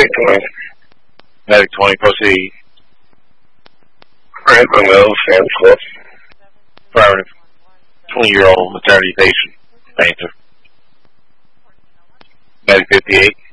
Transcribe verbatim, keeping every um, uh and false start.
Medic twenty. Medic twenty, proceed. Grant Monroe, Sam's Club. Affirmative. twenty-year-old maternity patient. Answer. Medic fifty-eight.